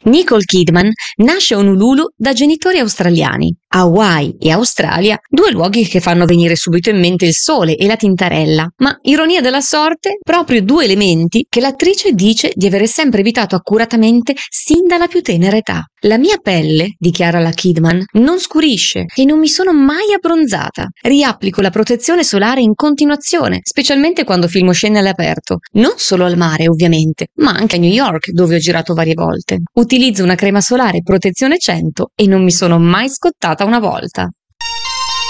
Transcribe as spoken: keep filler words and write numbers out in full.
Nicole Kidman nasce a Honolulu da genitori australiani. Hawaii e Australia, due luoghi che fanno venire subito in mente il sole e la tintarella, ma ironia della sorte, proprio due elementi che l'attrice dice di avere sempre evitato accuratamente sin dalla più tenera età. La mia pelle, dichiara la Kidman, non scurisce e non mi sono mai abbronzata. Riapplico la protezione solare in continuazione, specialmente quando filmo scene all'aperto. Non solo al mare, ovviamente, ma anche a New York, dove ho girato varie volte. Utilizzo una crema solare protezione cento e non mi sono mai scottata una volta.